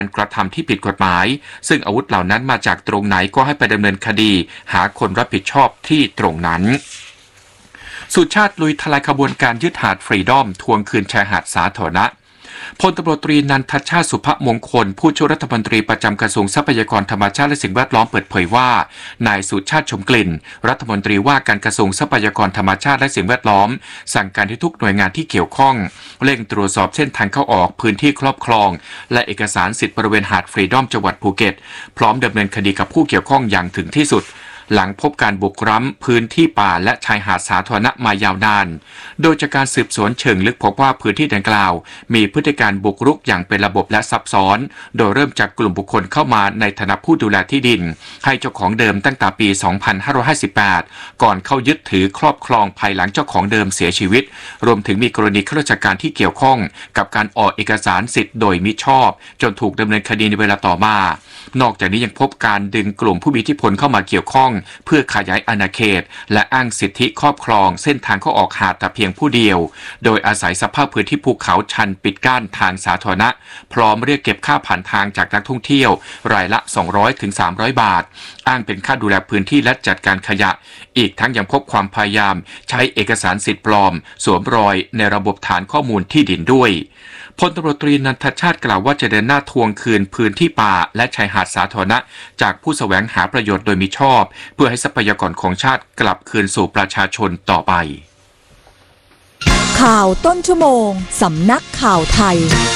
กระทำที่ผิดกฎหมายซึ่งอาวุธเหล่านั้นมาจากตรงไหนก็ให้ไปดำเนินคดีหาคนรับผิดชอบที่ตรงนั้นสุชาติลุยทลายขบวนการยึดหาดฟรีดอมทวงคืนชายหาดสาธารณะพลตำรวจตรีนันทชาติสุภมงคลผู้ช่วยรัฐมนตรีประจำกระทรวงทรัพยากรธรรมชาติและสิ่งแวดล้อมเปิดเผยว่านายสุชาติชมกลิ่นรัฐมนตรีว่าการกระทรวงทรัพยากรธรรมชาติและสิ่งแวดล้อมสั่งการให้ทุกหน่วยงานที่เกี่ยวข้องเร่งตรวจสอบเส้นทางเข้าออกพื้นที่ครอบครองและเอกสารสิทธิ์บริเวณหาดฟรีดอมจังหวัดภูเก็ตพร้อมดำเนินคดีกับผู้เกี่ยวข้องอย่างถึงที่สุดหลังพบการบุกรุกพื้นที่ป่าและชายหาดสาธารณะมายาวนานโดยจากการสืบสวนเชิงลึกพบว่าพื้นที่ดังกล่าวมีพฤติการบุกรุกอย่างเป็นระบบและซับซ้อนโดยเริ่มจากกลุ่มบุคคลเข้ามาในฐานะผู้ดูแลที่ดินให้เจ้าของเดิมตั้งแต่ปี 2558 ก่อนเข้ายึดถือครอบครองภายหลังเจ้าของเดิมเสียชีวิตรวมถึงมีกรณีข้าราชการที่เกี่ยวข้องกับการออกเอกสารสิทธิ์โดยมิชอบจนถูกดำเนินคดีในเวลาต่อมานอกจากนี้ยังพบการดึงกลุ่มผู้มีอิทธิพลเข้ามาเกี่ยวข้องเพื่อขยายอาณาเขตและอ้างสิทธิครอบครองเส้นทางเข้าออกหาดแต่เพียงผู้เดียวโดยอาศัยสภาพพื้นที่ภูเขาชันปิดกั้นทางสาธารณะพร้อมเรียกเก็บค่าผ่านทางจากนักท่องเที่ยวรายละ 200-300 บาทอ้างเป็นค่าดูแลพื้นที่และจัดการขยะอีกทั้งยังพบความพยายามใช้เอกสารสิทธิ์ปลอมสวมรอยในระบบฐานข้อมูลที่ดินด้วยพลตำรวจตรีนันทชาติกล่าวว่าจะเดินหน้าทวงคืนพื้นที่ป่าและชายหาดสาธารณะจากผู้แสวงหาประโยชน์โดยมิชอบเพื่อให้ทรัพยากรของชาติกลับคืนสู่ประชาชนต่อไปข่าวต้นชั่วโมงสำนักข่าวไทย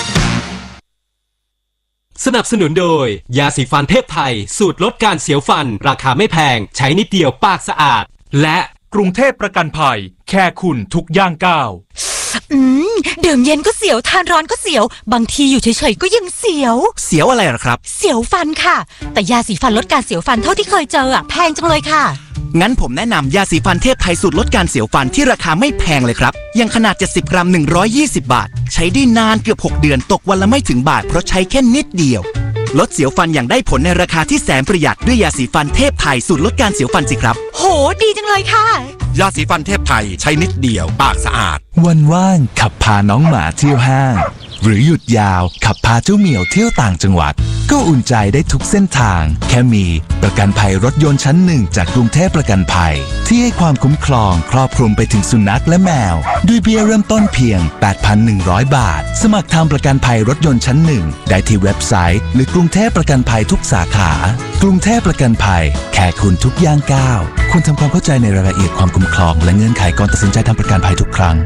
สนับสนุนโดยยาสีฟันเทพไทยสูตรลดการเสียวฟันราคาไม่แพงใช้นิดเดียวปากสะอาดและกรุงเทพประกันภัยแค่คุณทุกย่างก้าวดื่มเย็นก็เสียวทานร้อนก็เสียวบางทีอยู่เฉยๆก็ยังเสียวอะไรหรอครับเสียวฟันค่ะแต่ยาสีฟันลดการเสียวฟันเท่าที่เคยเจอแพงจังเลยค่ะงั้นผมแนะนำยาสีฟันเทพไทยสูตรลดการเสียวฟันที่ราคาไม่แพงเลยครับอย่างขนาด70 กรัม120 บาทใช้ได้นานเกือบ6 เดือนตกวันละไม่ถึงบาทเพราะใช้แค่นิดเดียวลดเสียวฟันอย่างได้ผลในราคาที่แสนประหยัดด้วยยาสีฟันเทพไทยสูตรลดการเสียวฟันสิครับโหดีจังเลยค่ะยาสีฟันเทพไทยใช้นิดเดียวปากสะอาดวันว่างขับพาน้องหมาเที่ยวห้างหรือหยุดยาวขับพาเจ้าเหมียวเที่ยวต่างจังหวัดก็อุ่นใจได้ทุกเส้นทางแค่มีประกันภัยรถยนต์ชั้น1จากกรุงเทพประกันภัยที่ให้ความคุ้มครองครอบคลุมไปถึงสุนัขและแมวด้วยเบี้ยเริ่มต้นเพียง 8,100 บาทสมัครทำประกันภัยรถยนต์ชั้น1ได้ที่เว็บไซต์หรือกรุงเทพประกันภัยทุกสาขากรุงเทพประกันภัยแค่คุณทุกย่างก้าวคุณทำความเข้าใจในรายละเอียดความคุ้มครองและเงื่อนไขก่อนตัดสินใจทำประกันภัยทุกครั้ง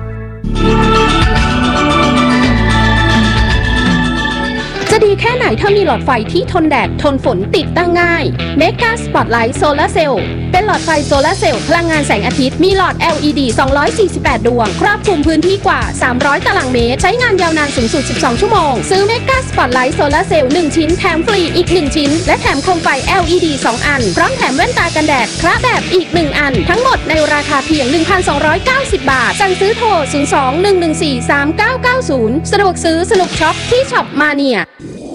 จะดีแค่ไหนถ้ามีหลอดไฟที่ทนแดดทนฝนติดตั้งง่าย Mega Spotlight Solar Cell เป็นหลอดไฟโซลาร์เซลล์พลังงานแสงอาทิตย์มีหลอด LED 248 ดวงครอบคลุมพื้นที่กว่า300 ตารางเมตรใช้งานยาวนานสูงสุด12 ชั่วโมงซื้อ Mega Spotlight Solar Cell 1 ชิ้นแถมฟรีอีก1ชิ้นและแถมโคมไฟ LED 2 อันพร้อมแถมแว่นตากันแดดคละแบบอีก1อันทั้งหมดในราคาเพียง 1,290 บาทสั่งซื้อโทร 02-114-3990 สะดวกซื้อสนุกช็อปที่ช็อปมาเนีย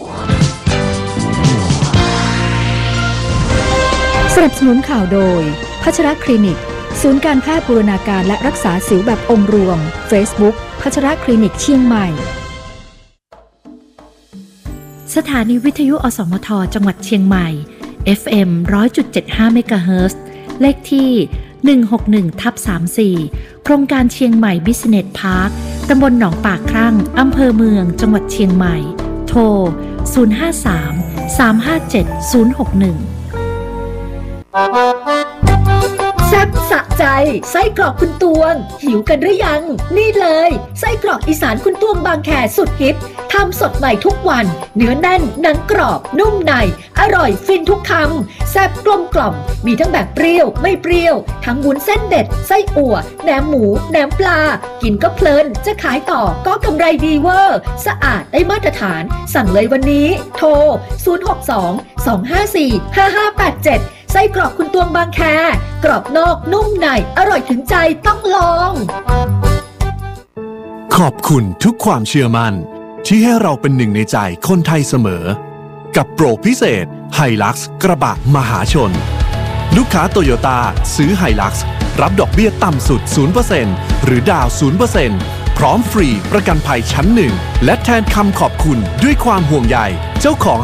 สนับสนุนข่าวโดยพัชรคลินิกศูนย์การแพทย์บูรณาการและรักษาสิวแบบองค์รวม Facebook พัชรคลินิกเชียงใหม่สถานีวิทยุอสมทจังหวัดเชียงใหม่ FM 100.75 เมกะเฮิรตซ์เลขที่161/34โครงการเชียงใหม่บิสเนสพาร์คตำบลหนองปากครั่งอำเภอเมืองจังหวัดเชียงใหม่โทร053-357-061 แซ่บสะใจไส้กรอกคุณตวงหิวกันหรือยังนี่เลยไส้กรอกอีสานคุณตวงบางแคสุดฮิตทำสดใหม่ทุกวันเนื้อแน่นหนังกรอบนุ่มในอร่อยฟินทุกคำแซ่บกลมกล่อมมีทั้งแบบเปรี้ยวไม่เปรี้ยวทั้งวุ้นเส้นเด็ดไส้อั่วแหนมหมูแหนมปลากินก็เพลินจะขายต่อก็กำไรดีเวอร์สะอาดได้มาตรฐานสั่งเลยวันนี้โทร062-254-5587ไส้กรอกคุณตวงบางแคกรอบนอกนุ่มในอร่อยถึงใจต้องลองขอบคุณทุกความเชื่อมั่นที่ให้เราเป็นหนึ่งในใจคนไทยเสมอกับโปรพิเศษไฮลักซ์กระบะมหาชนลูกค้าโตโยต้าซื้อไฮลักซ์รับดอกเบี้ยต่ำสุด 0% หรือดาว 0% พร้อมฟรีประกันภัยชั้น1และแทนคำขอบคุณด้วยความห่วงใยเจ้าของ